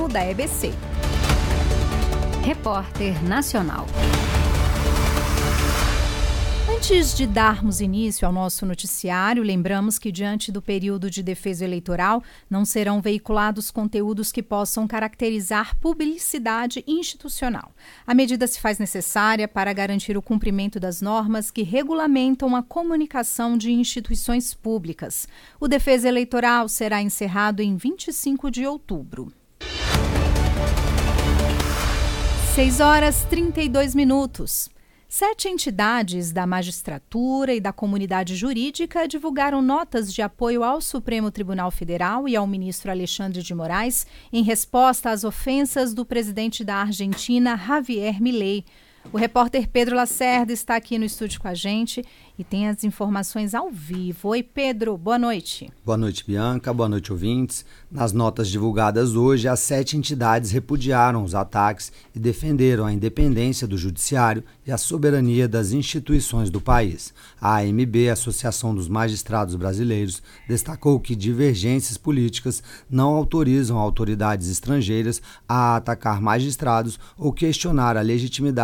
jornalismo da EBC. Repórter Nacional. Antes de darmos início ao nosso noticiário, lembramos que, diante do período de defesa eleitoral, não serão veiculados conteúdos que possam caracterizar publicidade institucional. A medida se faz necessária para garantir o cumprimento das normas que regulamentam a comunicação de instituições públicas. O Defesa Eleitoral será encerrado em 25 de outubro. 6h32. 7 entidades da magistratura e da comunidade jurídica divulgaram notas de apoio ao Supremo Tribunal Federal e ao ministro Alexandre de Moraes em resposta às ofensas do presidente da Argentina, Javier Milei. O repórter Pedro Lacerda está aqui no estúdio com a gente e tem as informações ao vivo. Oi, Pedro, boa noite. Boa noite, Bianca. Boa noite, ouvintes. Nas notas divulgadas hoje, as 7 entidades repudiaram os ataques e defenderam a independência do judiciário e a soberania das instituições do país. A AMB, Associação dos Magistrados Brasileiros, destacou que divergências políticas não autorizam autoridades estrangeiras a atacar magistrados ou questionar a legitimidade